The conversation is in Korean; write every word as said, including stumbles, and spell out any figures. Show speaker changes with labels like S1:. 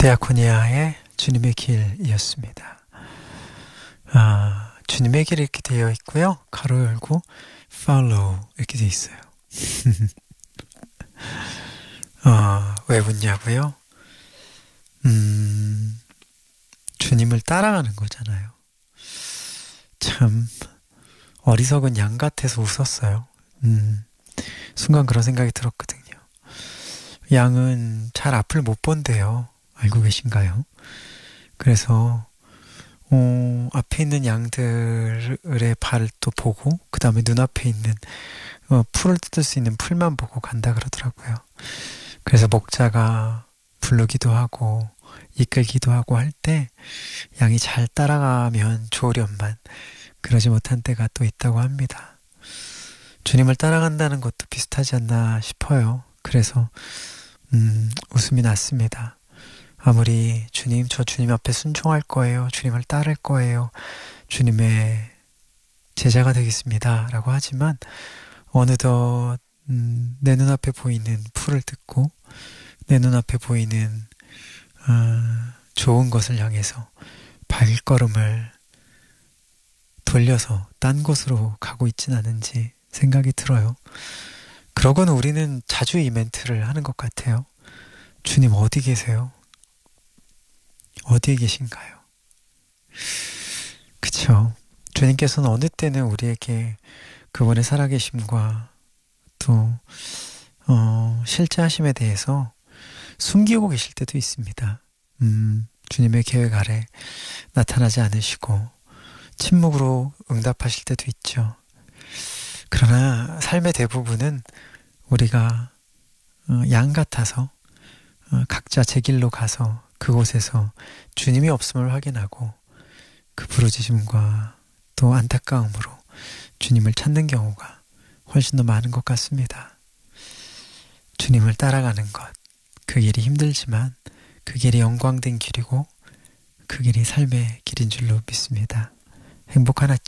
S1: 디아코니아의 주님의 길이었습니다. 아, 주님의 길 이렇게 되어 있고요. 가로 열고 follow 이렇게 되어 있어요. 어, 왜 웃냐고요? 음, 주님을 따라가는 거잖아요. 참 어리석은 양 같아서 웃었어요. 음, 순간 그런 생각이 들었거든요. 양은 잘 앞을 못 본대요. 알고 계신가요? 그래서 어, 앞에 있는 양들의 발을 또 보고 그 다음에 눈앞에 있는 어, 풀을 뜯을 수 있는 풀만 보고 간다 그러더라고요. 그래서 목자가 부르기도 하고 이끌기도 하고 할 때 양이 잘 따라가면 좋으련만 그러지 못한 때가 또 있다고 합니다. 주님을 따라간다는 것도 비슷하지 않나 싶어요. 그래서 음, 웃음이 났습니다. 아무리 주님, 저 주님 앞에 순종할 거예요. 주님을 따를 거예요. 주님의 제자가 되겠습니다. 라고 하지만 어느덧 음, 내 눈앞에 보이는 풀을 뜯고 내 눈앞에 보이는 어, 좋은 것을 향해서 발걸음을 돌려서 딴 곳으로 가고 있진 않은지 생각이 들어요. 그러고는 우리는 자주 이 멘트를 하는 것 같아요. 주님 어디 계세요? 어디에 계신가요? 그쵸? 주님께서는 어느 때는 우리에게 그분의 살아계심과 또 어, 실제 하심에 대해서 숨기고 계실 때도 있습니다. 음, 주님의 계획 아래 나타나지 않으시고 침묵으로 응답하실 때도 있죠. 그러나 삶의 대부분은 우리가 어, 양 같아서 어, 각자 제 길로 가서 그곳에서 주님이 없음을 확인하고 그 부르짖음과 또 안타까움으로 주님을 찾는 경우가 훨씬 더 많은 것 같습니다. 주님을 따라가는 것, 그 길이 힘들지만 그 길이 영광된 길이고 그 길이 삶의 길인 줄로 믿습니다. 행복한 아침